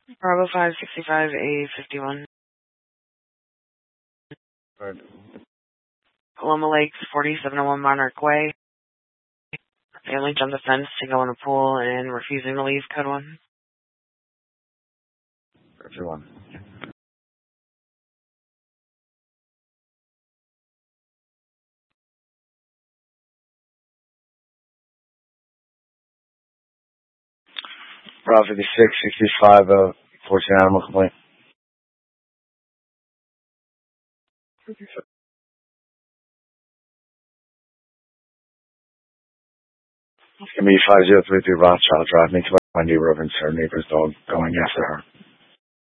Bravo 565 A51. Right. Paloma Lakes, 4701 Monarch Way. Family jumped the fence to go in a pool and refusing to leave. Code 1. 51. Bravo 5665, 14 animal complaint. It's going to be 5033 Rothschild Drive. Need to let my neighbor over and her neighbor's dog going after her.